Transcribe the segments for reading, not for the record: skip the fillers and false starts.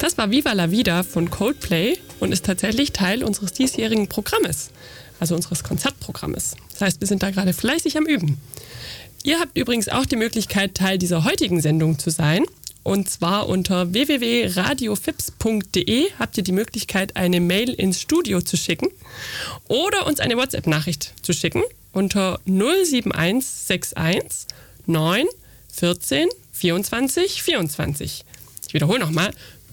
Das war Viva la Vida von Coldplay und ist tatsächlich Teil unseres diesjährigen Programmes, also unseres Konzertprogrammes. Das heißt, wir sind da gerade fleißig am Üben. Ihr habt übrigens auch die Möglichkeit, Teil dieser heutigen Sendung zu sein. Und zwar unter www.radiofips.de habt ihr die Möglichkeit, eine Mail ins Studio zu schicken oder uns eine WhatsApp-Nachricht zu schicken unter 07161 9 14 24 24. Ich wiederhole nochmal,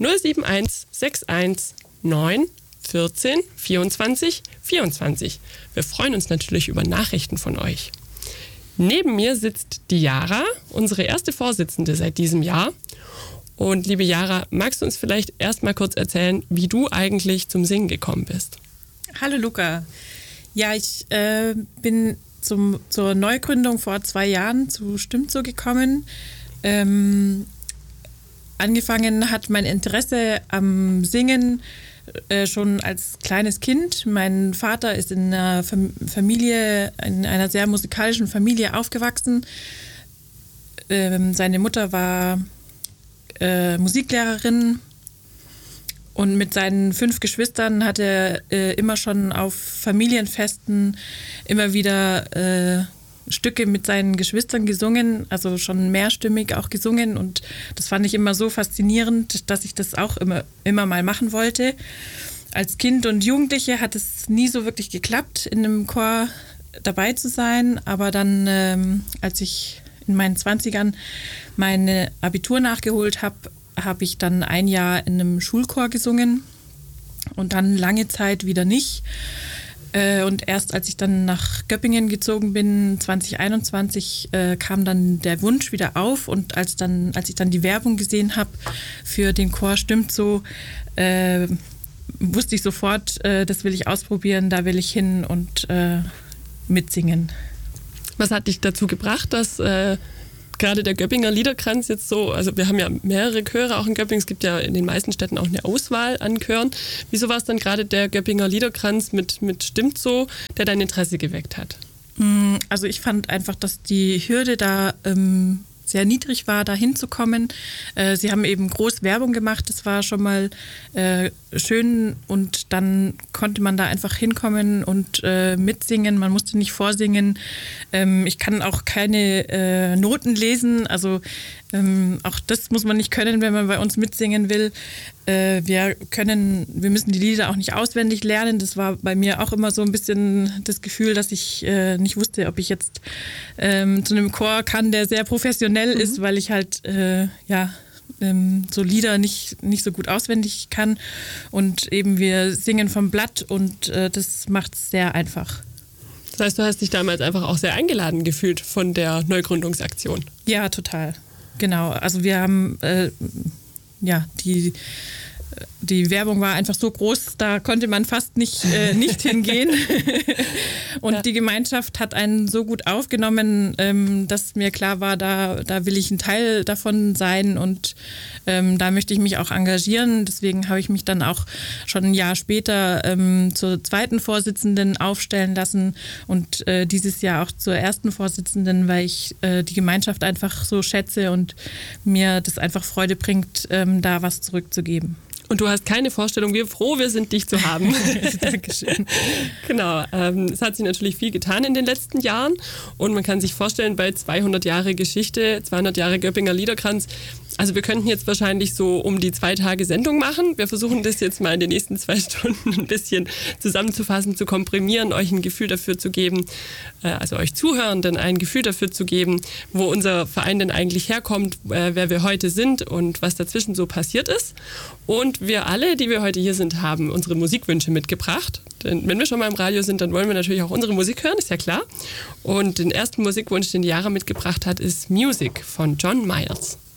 07161 9 14 24 24. Wir freuen uns natürlich über Nachrichten von euch. Neben mir sitzt die Jara, unsere erste Vorsitzende seit diesem Jahr. Und liebe Jara, magst du uns vielleicht erst mal kurz erzählen, wie du eigentlich zum Singen gekommen bist? Hallo Luca. Ja, ich bin zur Neugründung vor 2 Jahren zu Stimmt so gekommen. Angefangen hat mein Interesse am Singen schon als kleines Kind. Mein Vater ist in einer sehr musikalischen Familie aufgewachsen. Seine Mutter war Musiklehrerin und mit seinen 5 Geschwistern hat er immer schon auf Familienfesten immer wieder Stücke mit seinen Geschwistern gesungen, also schon mehrstimmig auch gesungen, und das fand ich immer so faszinierend, dass ich das auch immer mal machen wollte. Als Kind und Jugendliche hat es nie so wirklich geklappt, in einem Chor dabei zu sein, aber dann, als ich in meinen 20ern mein Abitur nachgeholt habe, habe ich dann 1 Jahr in einem Schulchor gesungen und dann lange Zeit wieder nicht. Und erst als ich dann nach Göppingen gezogen bin, 2021, kam dann der Wunsch wieder auf. Und als ich dann die Werbung gesehen habe für den Chor Stimmt so, wusste ich sofort, das will ich ausprobieren, da will ich hin und mitsingen. Was hat dich dazu gebracht, dass gerade der Göppinger Liederkranz jetzt so, also wir haben ja mehrere Chöre auch in Göppingen, es gibt ja in den meisten Städten auch eine Auswahl an Chören. Wieso war es dann gerade der Göppinger Liederkranz mit Stimmt so, der dein Interesse geweckt hat? Also ich fand einfach, dass die Hürde da sehr niedrig war, da hinzukommen. Sie haben eben groß Werbung gemacht, das war schon mal schön, und dann konnte man da einfach hinkommen und mitsingen, man musste nicht vorsingen. Ich kann auch keine Noten lesen, also auch das muss man nicht können, wenn man bei uns mitsingen will. Wir müssen die Lieder auch nicht auswendig lernen. Das war bei mir auch immer so ein bisschen das Gefühl, dass ich nicht wusste, ob ich jetzt zu einem Chor kann, der sehr professionell ist, weil ich halt so Lieder nicht so gut auswendig kann. Und eben wir singen vom Blatt, und das macht es sehr einfach. Das heißt, du hast dich damals einfach auch sehr eingeladen gefühlt von der Neugründungsaktion. Ja, total. Genau, also wir haben, die Werbung war einfach so groß, da konnte man fast nicht hingehen. Und ja, die Gemeinschaft hat einen so gut aufgenommen, dass mir klar war, da will ich ein Teil davon sein, und da möchte ich mich auch engagieren. Deswegen habe ich mich dann auch schon ein Jahr später zur 2. Vorsitzenden aufstellen lassen und dieses Jahr auch zur 1. Vorsitzenden, weil ich die Gemeinschaft einfach so schätze und mir das einfach Freude bringt, da was zurückzugeben. Und du hast keine Vorstellung, wie froh wir sind, dich zu haben. Dankeschön. Genau, es hat sich natürlich viel getan in den letzten Jahren, und man kann sich vorstellen, bei 200 Jahre Geschichte, 200 Jahre Göppinger Liederkranz, also wir könnten jetzt wahrscheinlich so um die 2 Tage Sendung machen. Wir versuchen das jetzt mal in den nächsten 2 Stunden ein bisschen zusammenzufassen, zu komprimieren, euch ein Gefühl dafür zu geben, also euch Zuhörenden ein Gefühl dafür zu geben, wo unser Verein denn eigentlich herkommt, wer wir heute sind und was dazwischen so passiert ist. Und wir alle, die wir heute hier sind, haben unsere Musikwünsche mitgebracht. Denn wenn wir schon mal im Radio sind, dann wollen wir natürlich auch unsere Musik hören, ist ja klar. Und den ersten Musikwunsch, den die Jara mitgebracht hat, ist Music von John Miles.